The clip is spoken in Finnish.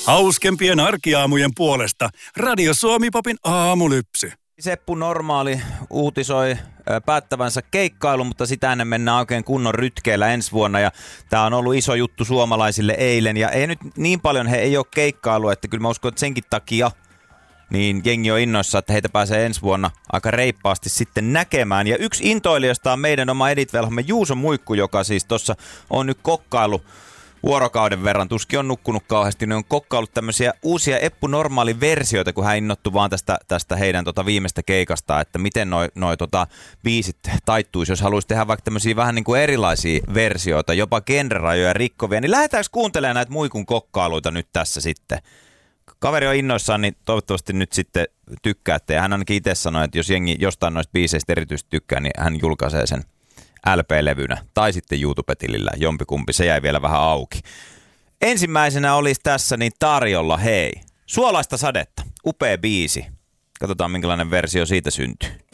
Hauskempien arkiaamujen puolesta Radio Suomi-popin aamulypsy. Seppu Normaali uutisoi päättävänsä keikkailun, mutta sitä ennen mennään oikein kunnon rytkeillä ensi vuonna. Ja tämä on ollut iso juttu suomalaisille eilen. Ja ei nyt niin paljon he ei ole keikkailu, että kyllä mä uskon, että senkin takia niin jengi on innoissa, että heitä pääsee ensi vuonna aika reippaasti sitten näkemään. Ja yksi intoilijoista on meidän oma editvelhomme Juuso Muikku, joka siis tuossa on nyt kokkailu vuorokauden verran. Tuskin on nukkunut kauheasti, ne on kokkaillut tämmöisiä uusia Eppu Normaali versioita, kun hän innottui vaan tästä heidän viimeistä keikasta, että miten noi biisit taittuisi, jos haluaisi tehdä vaikka tämmöisiä vähän niin kuin erilaisia versioita, jopa genrerajoja rikkovia, niin lähdetäänkö kuuntelemaan näitä Muikun kokkailuita nyt tässä sitten? Kaveri on innoissaan, niin toivottavasti nyt sitten tykkäätte, ja hän ainakin itse sanoi, että jos jengi jostain noista biiseistä erityisesti tykkää, niin hän julkaisee sen LP-levynä tai sitten YouTube-tilillä, jompikumpi, se jäi vielä vähän auki. Ensimmäisenä olisi tässä niin tarjolla, hei, Suolaista sadetta, upea biisi. Katsotaan minkälainen versio siitä syntyy.